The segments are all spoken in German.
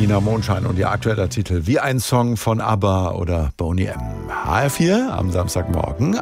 Wiener Mondschein und ihr aktueller Titel Wie ein Song von ABBA oder Boney M. HR4 am Samstagmorgen,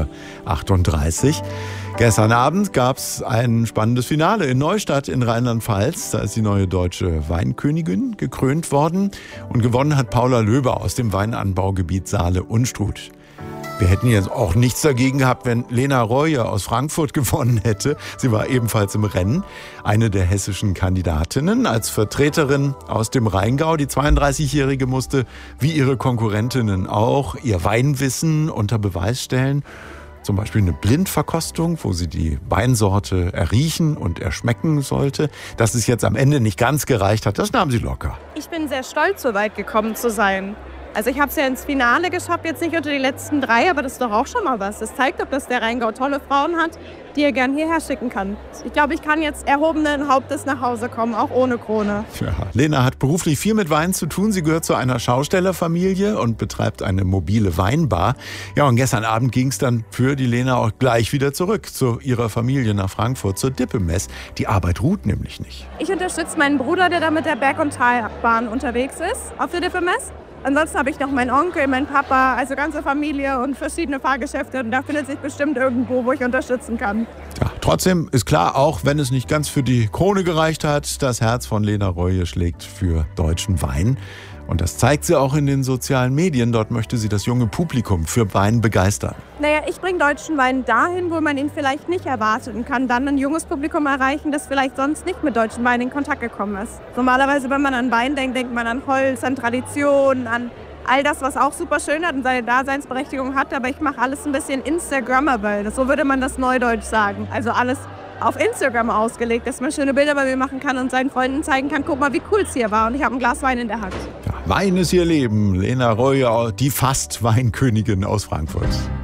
8:38 Uhr. Gestern Abend gab es ein spannendes Finale in Neustadt in Rheinland-Pfalz. Da ist die neue deutsche Weinkönigin gekrönt worden. Und gewonnen hat Paula Löber aus dem Weinanbaugebiet Saale-Unstrut. Wir hätten jetzt auch nichts dagegen gehabt, wenn Lena Reue aus Frankfurt gewonnen hätte. Sie war ebenfalls im Rennen. Eine der hessischen Kandidatinnen als Vertreterin aus dem Rheingau. Die 32-Jährige musste, wie ihre Konkurrentinnen auch, ihr Weinwissen unter Beweis stellen. Zum Beispiel eine Blindverkostung, wo sie die Weinsorte erriechen und erschmecken sollte. Dass es jetzt am Ende nicht ganz gereicht hat, das nahm sie locker. Ich bin sehr stolz, so weit gekommen zu sein. Also ich habe es ja ins Finale geschafft, jetzt nicht unter die letzten 3, aber das ist doch auch schon mal was. Das zeigt doch, dass der Rheingau tolle Frauen hat, die er gern hierher schicken kann. Ich glaube, ich kann jetzt erhobenen Hauptes nach Hause kommen, auch ohne Krone. Ja, Lena hat beruflich viel mit Wein zu tun. Sie gehört zu einer Schaustellerfamilie und betreibt eine mobile Weinbar. Ja, und gestern Abend ging es dann für die Lena auch gleich wieder zurück zu ihrer Familie nach Frankfurt, zur Dippemess. Die Arbeit ruht nämlich nicht. Ich unterstütze meinen Bruder, der da mit der Berg- und Talbahn unterwegs ist, auf der Dippemess. Ansonsten habe ich noch meinen Onkel, meinen Papa, also ganze Familie und verschiedene Fahrgeschäfte. Und da findet sich bestimmt irgendwo, wo ich unterstützen kann. Ja, trotzdem ist klar, auch wenn es nicht ganz für die Krone gereicht hat, das Herz von Lena Reue schlägt für deutschen Wein. Und das zeigt sie auch in den sozialen Medien. Dort möchte sie das junge Publikum für Wein begeistern. Naja, ich bringe deutschen Wein dahin, wo man ihn vielleicht nicht erwartet und kann dann ein junges Publikum erreichen, das vielleicht sonst nicht mit deutschen Wein in Kontakt gekommen ist. Normalerweise, wenn man an Wein denkt, denkt man an Holz, an Tradition, an all das, was auch super schön hat und seine Daseinsberechtigung hat. Aber ich mache alles ein bisschen Instagrammable. So würde man das neudeutsch sagen. Also alles auf Instagram ausgelegt, dass man schöne Bilder bei mir machen kann und seinen Freunden zeigen kann, guck mal, wie cool es hier war. Und ich habe ein Glas Wein in der Hand. Ja, Wein ist ihr Leben. Lena Reue, die fast Weinkönigin aus Frankfurt.